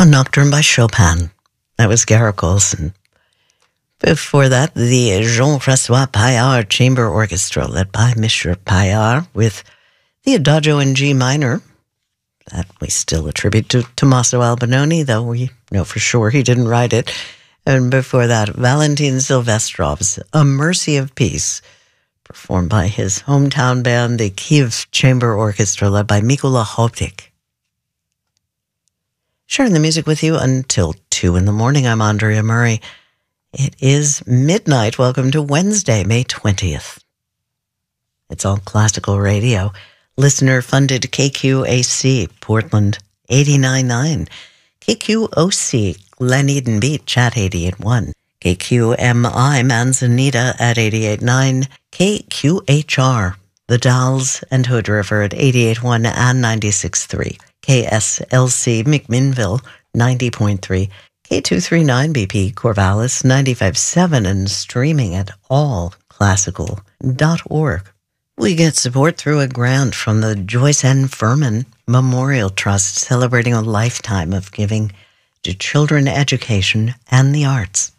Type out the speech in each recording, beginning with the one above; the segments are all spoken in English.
A Nocturne by Chopin. That was Garrick Olson. Before that, the Jean-François Paillard Chamber Orchestra, led by Monsieur Paillard, with the Adagio in G minor. That we still attribute to Tommaso Albinoni, though we know for sure he didn't write it. And before that, Valentin Silvestrov's A Mercy of Peace, performed by his hometown band, the Kiev Chamber Orchestra, led by Mikola Hoptik. Sharing the music with you until 2 in the morning. I'm Andrea Murray. It is midnight. Welcome to Wednesday, May 20th. It's all classical radio. Listener-funded KQAC, Portland 89.9. KQOC, Glen Eden Beach at 88.1. KQMI, Manzanita at 88.9. KQHR, The Dalles and Hood River at 88.1 and 96.3. KSLC, McMinnville, 90.3. K239 BP, Corvallis, 95.7, and streaming at allclassical.org. We get support through a grant from the Joyce N. Furman Memorial Trust, celebrating a lifetime of giving to children education and the arts.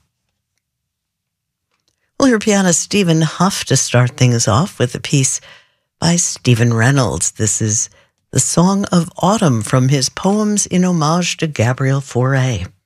We'll hear pianist Stephen Huff to start things off with a piece by Stephen Reynolds. This is The Song of Autumn from his Poems in Homage to Gabriel Fauré.